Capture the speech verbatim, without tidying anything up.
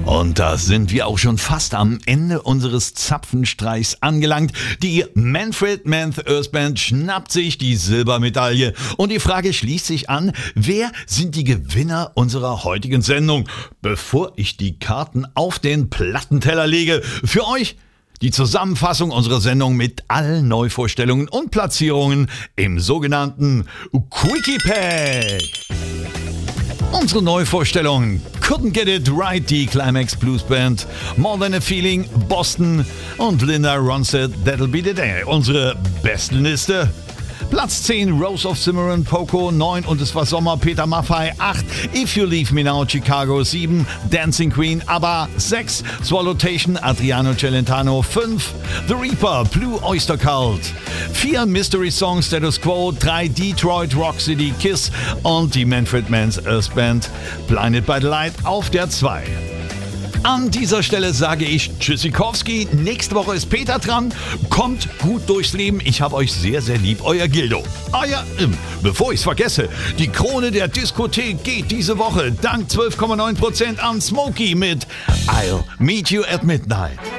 Und da sind wir auch schon fast am Ende unseres Zapfenstreichs angelangt. Die Manfred Mann Earth Band schnappt sich die Silbermedaille. Und die Frage schließt sich an, wer sind die Gewinner unserer heutigen Sendung? Bevor ich die Karten auf den Plattenteller lege, für euch die Zusammenfassung unserer Sendung mit allen Neuvorstellungen und Platzierungen im sogenannten Quickie Pack. Unsere Neuvorstellungen: Couldn't Get It Right, die Climax Blues Band, More Than a Feeling, Boston und Linda Ronstadt, That'll Be the Day. Unsere Bestenliste: Platz zehn, Rose of Cimarron, Poco, neun Und es war Sommer, Peter Maffay, acht, If You Leave Me Now, Chicago, sieben, Dancing Queen, ABBA, sechs, Swallowtation, Adriano Celentano, fünf, The Reaper, Blue Oyster Cult, vier, Mystery Song, Status Quo, drei, Detroit Rock City, Kiss und die Manfred Mann's Earth Band, Blinded by the Light auf der zwei. An dieser Stelle sage ich Tschüssikowski. Nächste Woche ist Peter dran. Kommt gut durchs Leben. Ich hab euch sehr, sehr lieb. Euer Gildo. Ah ja, bevor ich's vergesse, die Krone der Diskothek geht diese Woche dank zwölf Komma neun Prozent an Smokey mit I'll Meet You at Midnight.